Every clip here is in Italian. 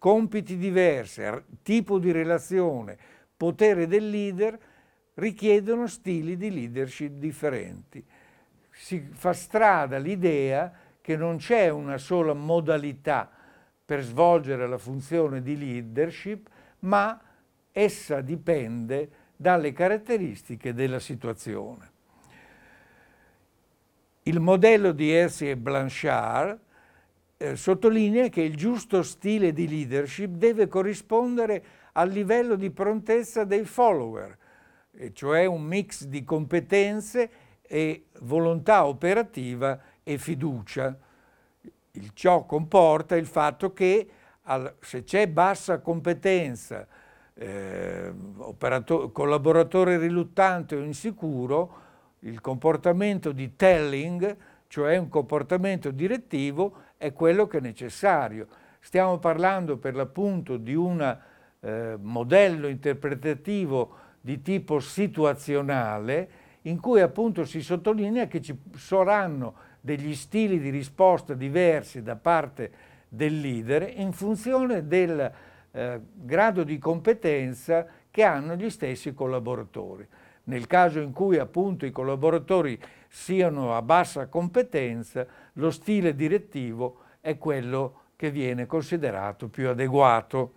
compiti diversi, tipo di relazione, potere del leader, richiedono stili di leadership differenti. Si fa strada l'idea che non c'è una sola modalità per svolgere la funzione di leadership, ma essa dipende dalle caratteristiche della situazione. Il modello di Hersey e Blanchard sottolinea che il giusto stile di leadership deve corrispondere al livello di prontezza dei follower, e cioè un mix di competenze e volontà operativa e fiducia. Ciò comporta il fatto che se c'è bassa competenza, collaboratore riluttante o insicuro, il comportamento di telling, cioè un comportamento direttivo, è quello che è necessario. Stiamo parlando per l'appunto di un modello interpretativo di tipo situazionale, in cui appunto si sottolinea che ci saranno degli stili di risposta diversi da parte del leader in funzione del grado di competenza che hanno gli stessi collaboratori. Nel caso in cui appunto i collaboratori siano a bassa competenza, lo stile direttivo è quello che viene considerato più adeguato.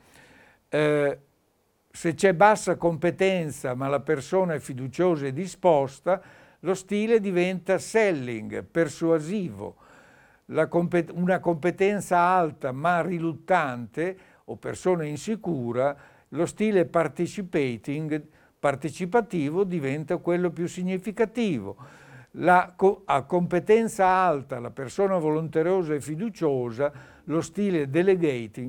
Se c'è bassa competenza ma la persona è fiduciosa e disposta, lo stile diventa selling, persuasivo. Una competenza alta ma riluttante o persona insicura, lo stile partecipativo diventa quello più significativo. A competenza alta, la persona volonterosa e fiduciosa, lo stile delegante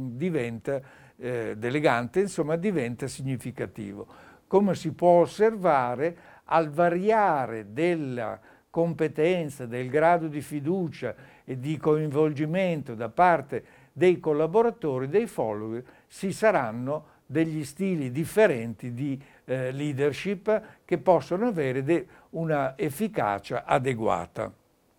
insomma diventa significativo. Come si può osservare, al variare della competenza, del grado di fiducia e di coinvolgimento da parte dei collaboratori, dei follower, ci saranno degli stili differenti di leadership che possono avere una efficacia adeguata.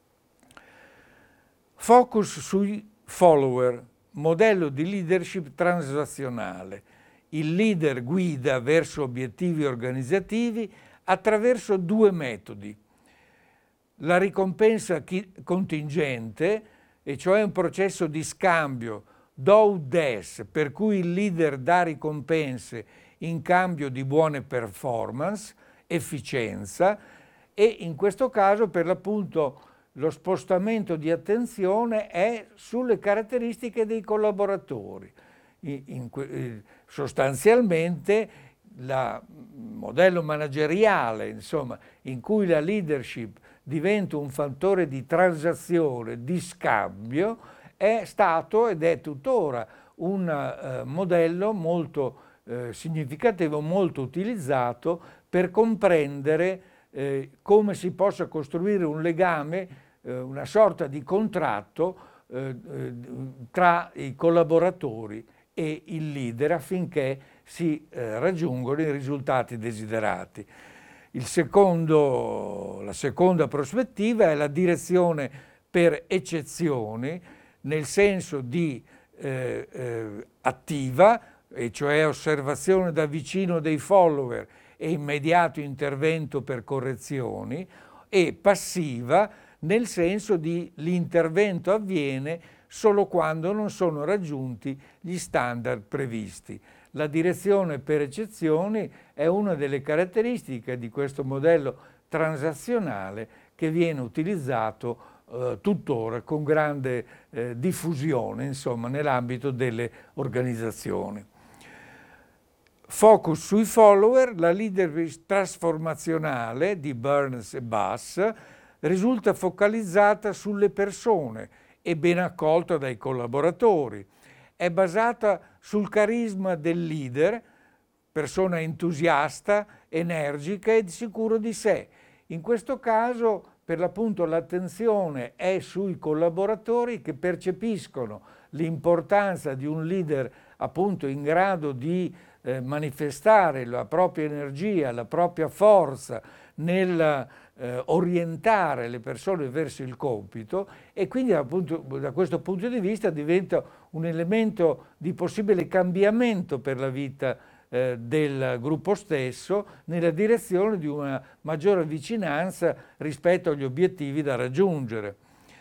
Focus sui follower, modello di leadership transazionale. Il leader guida verso obiettivi organizzativi attraverso due metodi. La ricompensa contingente, e cioè un processo di scambio do-des, per cui il leader dà ricompense in cambio di buone performance, efficienza, e in questo caso per l'appunto lo spostamento di attenzione è sulle caratteristiche dei collaboratori. Sostanzialmente il modello manageriale, insomma, in cui la leadership diventa un fattore di transazione, di scambio, è stato ed è tuttora un modello molto significativo, molto utilizzato per comprendere come si possa costruire un legame, una sorta di contratto tra i collaboratori e il leader affinché si raggiungano i risultati desiderati. La seconda prospettiva è la direzione per eccezioni, nel senso di attiva, e cioè osservazione da vicino dei follower e immediato intervento per correzioni, e passiva nel senso di l'intervento avviene solo quando non sono raggiunti gli standard previsti. La direzione per eccezioni è una delle caratteristiche di questo modello transazionale che viene utilizzato tuttora con grande diffusione, insomma, nell'ambito delle organizzazioni. Focus sui follower, la leadership trasformazionale di Burns e Bass risulta focalizzata sulle persone e ben accolta dai collaboratori. È basata sul carisma del leader, persona entusiasta, energica e sicuro di sé. In questo caso, per l'appunto, l'attenzione è sui collaboratori che percepiscono l'importanza di un leader appunto in grado di manifestare la propria energia, la propria forza nel orientare le persone verso il compito, e quindi appunto da questo punto di vista diventa un elemento di possibile cambiamento per la vita del gruppo stesso, nella direzione di una maggiore vicinanza rispetto agli obiettivi da raggiungere.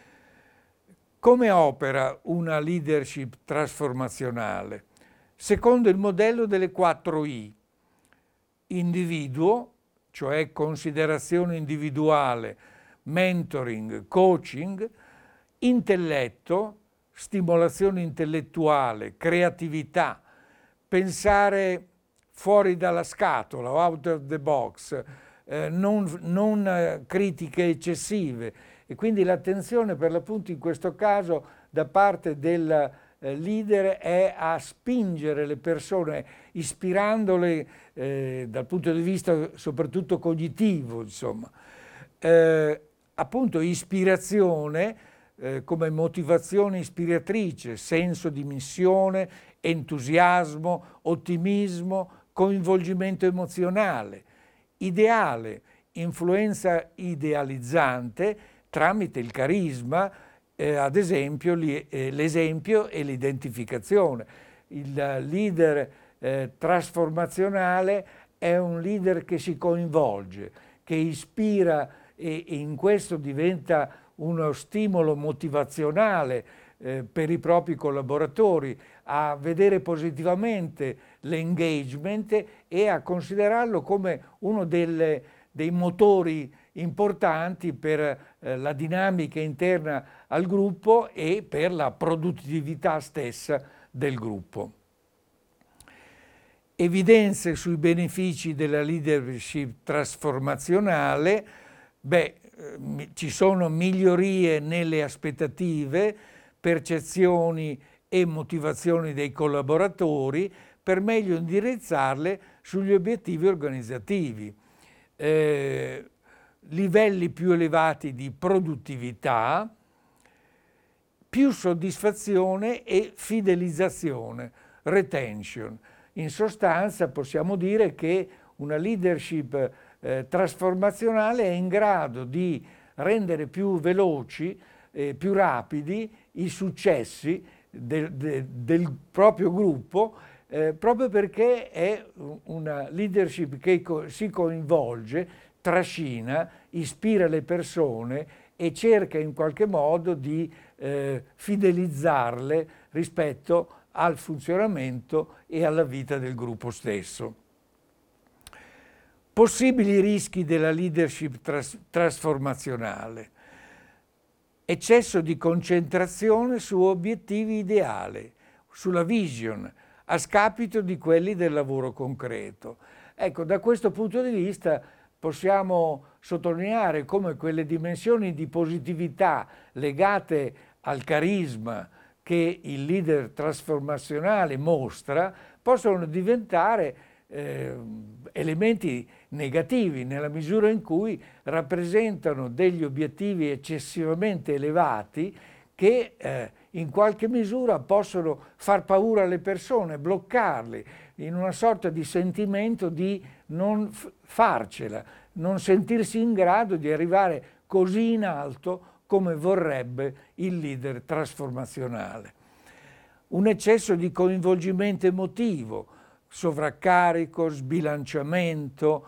Come opera una leadership trasformazionale? Secondo il modello delle 4 I: individuo, cioè considerazione individuale, mentoring, coaching; intelletto, stimolazione intellettuale, creatività, pensare fuori dalla scatola, out of the box, non critiche eccessive, e quindi l'attenzione per l'appunto in questo caso da parte del leader è a spingere le persone, ispirandole dal punto di vista soprattutto cognitivo, insomma. Appunto ispirazione come motivazione ispiratrice, senso di missione, entusiasmo, ottimismo, coinvolgimento emozionale; ideale, influenza idealizzante tramite il carisma, ad esempio l'esempio e l'identificazione. Il leader trasformazionale è un leader che si coinvolge, che ispira, e in questo diventa uno stimolo motivazionale per i propri collaboratori a vedere positivamente l'engagement e a considerarlo come uno dei motori importanti per la dinamica interna al gruppo e per la produttività stessa del gruppo. Evidenze sui benefici della leadership trasformazionale. Ci sono migliorie nelle aspettative, percezioni e motivazioni dei collaboratori per meglio indirizzarle sugli obiettivi organizzativi. Livelli più elevati di produttività, più soddisfazione e fidelizzazione, retention. In sostanza possiamo dire che una leadership trasformazionale è in grado di rendere più veloci, più rapidi i successi del proprio gruppo, proprio perché è una leadership che si coinvolge, trascina, ispira le persone e cerca in qualche modo di fidelizzarle rispetto al funzionamento e alla vita del gruppo stesso. Possibili rischi della leadership trasformazionale: eccesso di concentrazione su obiettivi ideali, sulla vision, a scapito di quelli del lavoro concreto. Ecco, da questo punto di vista possiamo sottolineare come quelle dimensioni di positività legate al carisma che il leader trasformazionale mostra possono diventare elementi negativi nella misura in cui rappresentano degli obiettivi eccessivamente elevati che in qualche misura possono far paura alle persone, bloccarli in una sorta di sentimento di non farcela, non sentirsi in grado di arrivare così in alto come vorrebbe il leader trasformazionale. Un eccesso di coinvolgimento emotivo, sovraccarico, sbilanciamento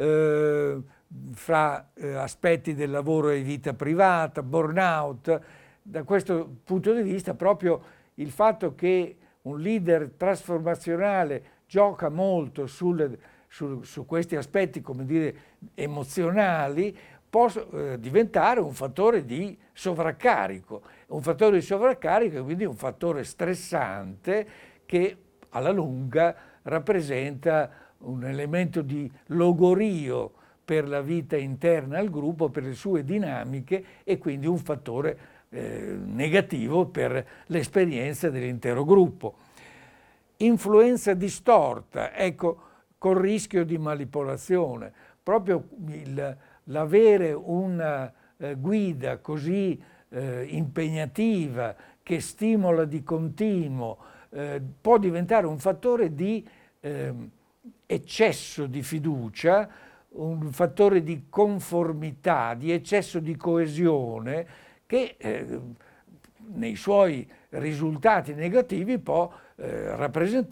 fra aspetti del lavoro e vita privata, burnout. Da questo punto di vista proprio il fatto che un leader trasformazionale gioca molto su questi aspetti, come dire, emozionali, può diventare un fattore di sovraccarico. Un fattore di sovraccarico è quindi un fattore stressante che alla lunga rappresenta un elemento di logorio per la vita interna al gruppo, per le sue dinamiche, e quindi un fattore negativo per l'esperienza dell'intero gruppo. Influenza distorta, ecco, col rischio di manipolazione. Proprio l'avere una guida così impegnativa che stimola di continuo, può diventare un fattore di eccesso di fiducia, un fattore di conformità, di eccesso di coesione che nei suoi risultati negativi può rappresentare